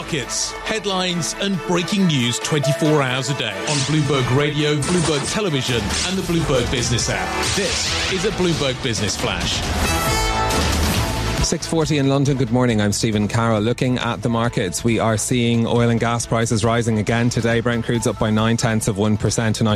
markets, headlines and breaking news 24 hours a day on Bloomberg Radio, Bloomberg Television and the Bloomberg Business app. This is a Bloomberg Business Flash. 6:40 in London. Good morning. I'm Stephen Carroll. Looking at the markets, we are seeing oil and gas prices rising again today. Brent crude's up by 0.9% to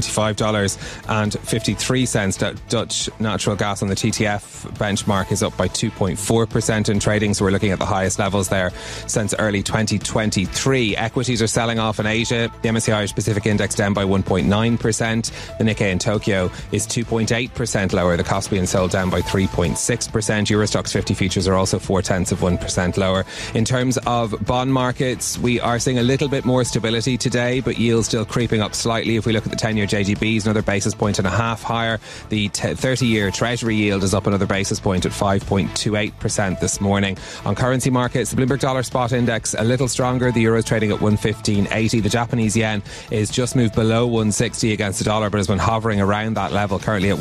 $95.53. Dutch natural gas on the TTF benchmark is up by 2.4% in trading, so we're looking at the highest levels there since early 2023. Equities are selling off in Asia. The MSCI Irish Pacific Index down by 1.9%. The Nikkei in Tokyo is 2.8% lower. The Kospi sold down by 3.6%. Eurostoxx 50 futures are also 0.4% lower. In terms of bond markets, we are seeing a little bit more stability today, but yields still creeping up slightly. If we look at the 10-year JGBs, another basis point and a half higher. The 30-year Treasury yield is up another basis point at 5.28% this morning. On currency markets, the Bloomberg Dollar Spot Index a little stronger. The euro is trading at 115.80. The Japanese yen is just moved below 160 against the dollar, but has been hovering around that level, currently at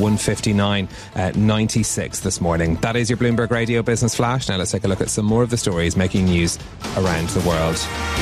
159.96 this morning. That is your Bloomberg Radio Business Flash. Now let's take a look at some more of the stories making news around the world.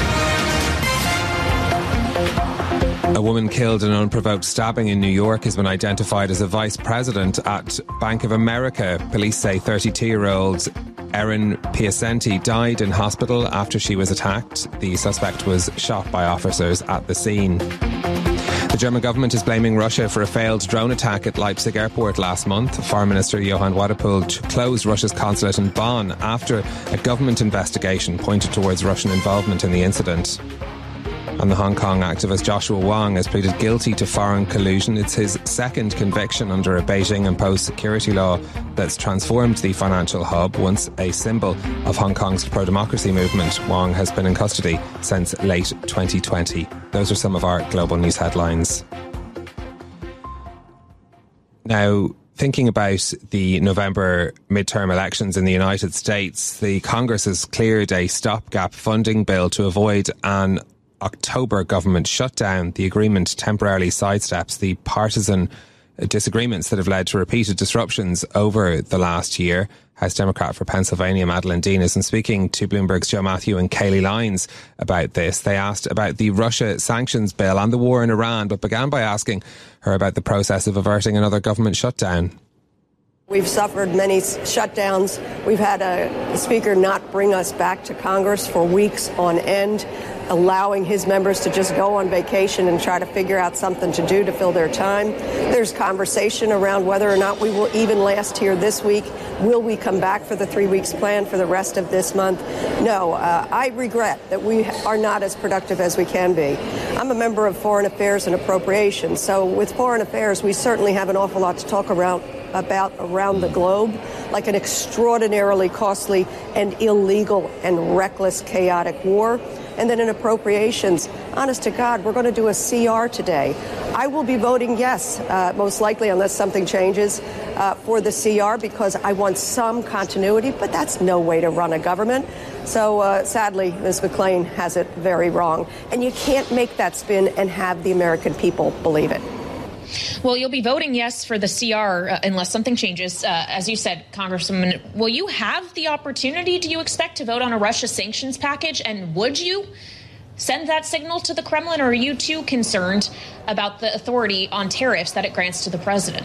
A woman killed in an unprovoked stabbing in New York has been identified as a vice president at Bank of America. Police say 32-year-old Erin Piacenti died in hospital after she was attacked. The suspect was shot by officers at the scene. The German government is blaming Russia for a failed drone attack at Leipzig airport last month. Foreign Minister Johann Wadephul closed Russia's consulate in Bonn after a government investigation pointed towards Russian involvement in the incident. And the Hong Kong activist Joshua Wong has pleaded guilty to foreign collusion. It's his second conviction under a Beijing-imposed security law that's transformed the financial hub, once a symbol of Hong Kong's pro-democracy movement. Wong has been in custody since late 2020. Those are some of our global news headlines. Now, thinking about the November midterm elections in the United States, the Congress has cleared a stopgap funding bill to avoid an October government shutdown. The agreement temporarily sidesteps the partisan disagreements that have led to repeated disruptions over the last year. House Democrat for Pennsylvania, Madeleine Dean, is speaking to Bloomberg's Joe Matthew and Kayleigh Lyons about this. They asked about the Russia sanctions bill and the war in Iran, but began by asking her about the process of averting another government shutdown. We've suffered many shutdowns. We've had a speaker not bring us back to Congress for weeks on end, allowing his members to just go on vacation and try to figure out something to do to fill their time. There's conversation around whether or not we will even last here this week. Will we come back for the 3 weeks plan for the rest of this month? No, I regret that we are not as productive as we can be. I'm a member of Foreign Affairs and Appropriations, so with Foreign Affairs, we certainly have an awful lot to talk about around the globe, like an extraordinarily costly and illegal and reckless, chaotic war. And then in appropriations, honest to God, we're going to do a CR today. I will be voting yes, most likely, unless something changes, for the CR, because I want some continuity, but that's no way to run a government. So sadly, Ms. McClain has it very wrong. And you can't make that spin and have the American people believe it. Well, you'll be voting yes for the CR unless something changes. As you said, Congresswoman, will you have the opportunity, do you expect, to vote on a Russia sanctions package? And would you send that signal to the Kremlin, or are you too concerned about the authority on tariffs that it grants to the president?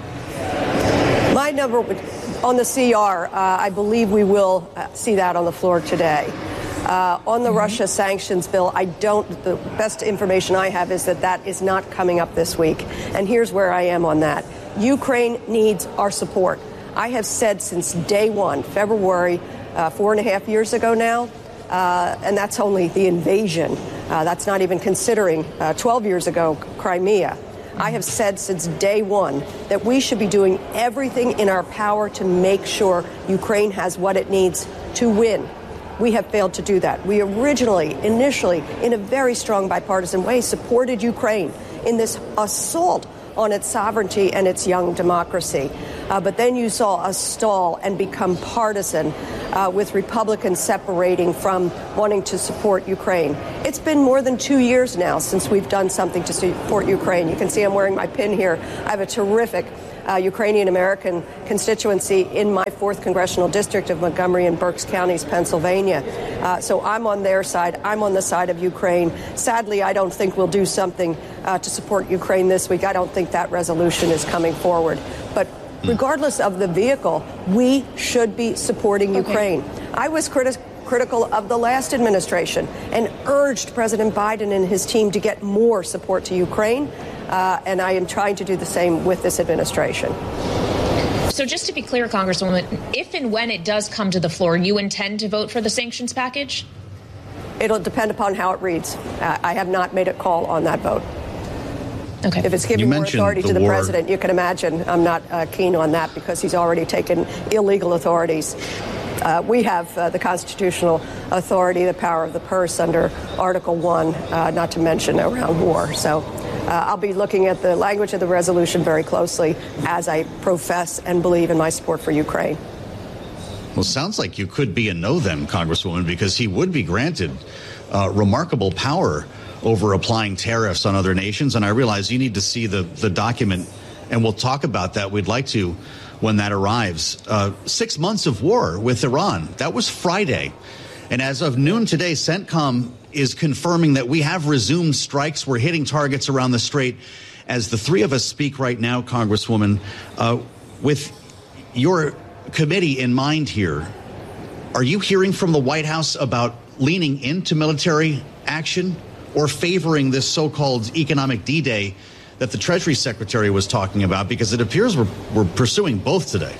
My number on the CR, I believe we will see that on the floor today. On the Russia sanctions bill, the best information I have is that is not coming up this week. And here's where I am on that. Ukraine needs our support. I have said since day one, February, 4.5 years ago now, and that's only the invasion. That's not even considering 12 years ago, Crimea. I have said since day one that we should be doing everything in our power to make sure Ukraine has what it needs to win. We have failed to do that. We initially, in a very strong bipartisan way, supported Ukraine in this assault on its sovereignty and its young democracy. But then you saw us stall and become partisan with Republicans separating from wanting to support Ukraine. It's been more than 2 years now since we've done something to support Ukraine. You can see I'm wearing my pin here. I have a terrific Ukrainian American constituency in my 4th Congressional District of Montgomery and Berks Counties, Pennsylvania. So I'm on their side. I'm on the side of Ukraine. Sadly, I don't think we'll do something to support Ukraine this week. I don't think that resolution is coming forward. But regardless of the vehicle, we should be supporting Ukraine. I was critical of the last administration and urged President Biden and his team to get more support to Ukraine. And I am trying to do the same with this administration. So just to be clear, Congresswoman, if and when it does come to the floor, you intend to vote for the sanctions package? It'll depend upon how it reads. I have not made a call on that vote. Okay. If it's giving more authority to the president, you can imagine I'm not keen on that because he's already taken illegal authorities. We have the constitutional authority, the power of the purse under Article 1, not to mention around war. So I'll be looking at the language of the resolution very closely as I profess and believe in my support for Ukraine. Well, sounds like you could be a no then, Congresswoman, because he would be granted remarkable power over applying tariffs on other nations. And I realize you need to see the document, and we'll talk about that. We'd like to when that arrives. 6 months of war with Iran. That was Friday. And as of noon today, CENTCOM is confirming that we have resumed strikes. We're hitting targets around the Strait. As the three of us speak right now, Congresswoman, with your committee in mind here, are you hearing from the White House about leaning into military action or favoring this so-called economic D-Day that the Treasury Secretary was talking about? Because it appears we're pursuing both today.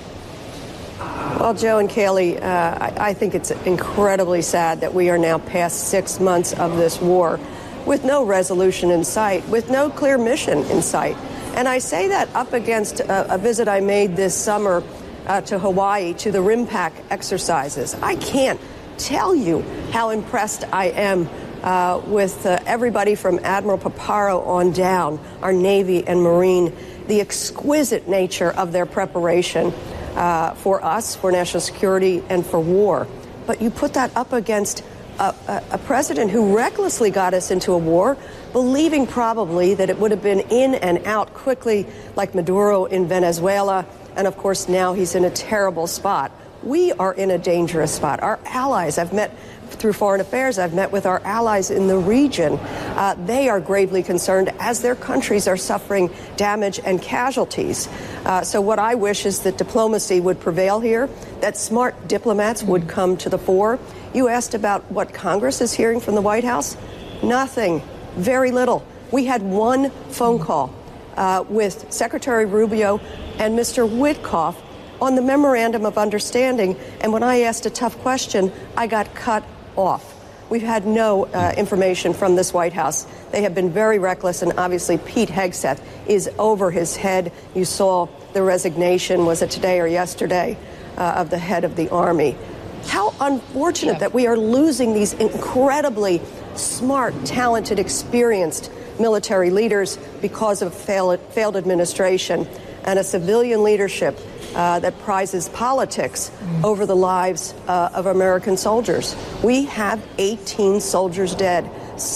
Well, Joe and Kayleigh, I think it's incredibly sad that we are now past 6 months of this war with no resolution in sight, with no clear mission in sight. And I say that up against a visit I made this summer to Hawaii, to the RIMPAC exercises. I can't tell you how impressed I am with everybody from Admiral Paparo on down, our Navy and Marine, the exquisite nature of their preparation for us, for national security, and for war. But you put that up against a president who recklessly got us into a war, believing probably that it would have been in and out quickly, like Maduro in Venezuela. And of course, now he's in a terrible spot. We are in a dangerous spot. Our allies, I've met through Foreign Affairs, I've met with our allies in the region. They are gravely concerned as their countries are suffering damage and casualties. So what I wish is that diplomacy would prevail here, that smart diplomats would come to the fore. You asked about what Congress is hearing from the White House. Nothing. Very little. We had one phone call with Secretary Rubio and Mr. Witkoff on the Memorandum of Understanding, and when I asked a tough question, I got cut off. We've had no information from this White House. They have been very reckless, and obviously Pete Hegseth is over his head. You saw the resignation, was it today or yesterday, of the head of the Army. How unfortunate that we are losing these incredibly smart, talented, experienced military leaders because of failed administration and a civilian leadership that prizes politics over the lives of American soldiers. We have 18 soldiers dead,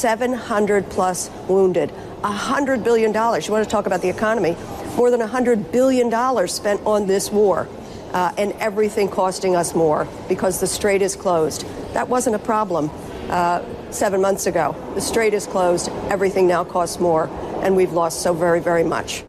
700 plus wounded, $100 billion. You want to talk about the economy? More than $100 billion spent on this war, and everything costing us more because the Strait is closed. That wasn't a problem 7 months ago. The Strait is closed. Everything now costs more, and we've lost so very, very much.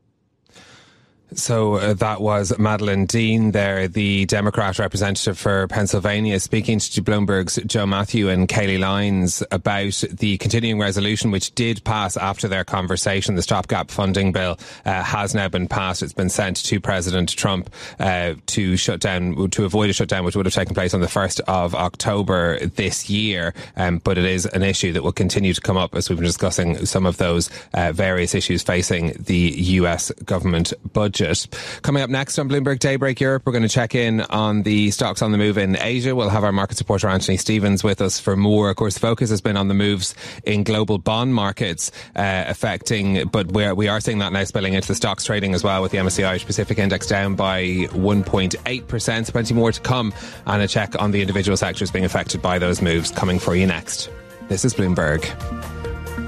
So that was Madeleine Dean there, the Democrat representative for Pennsylvania, speaking to Bloomberg's Joe Matthew and Kayleigh Lyons about the continuing resolution, which did pass after their conversation. The stopgap funding bill has now been passed. It's been sent to President Trump to avoid a shutdown, which would have taken place on the 1st of October this year. But it is an issue that will continue to come up as we've been discussing some of those various issues facing the US government budget. Coming up next on Bloomberg Daybreak Europe, we're going to check in on the stocks on the move in Asia. We'll have our market reporter Anthony Stevens with us for more. Of course, focus has been on the moves in global bond markets but we are seeing that now spilling into the stocks trading as well, with the MSCI Irish Pacific Index down by 1.8%. Plenty more to come, and a check on the individual sectors being affected by those moves coming for you next. This is Bloomberg.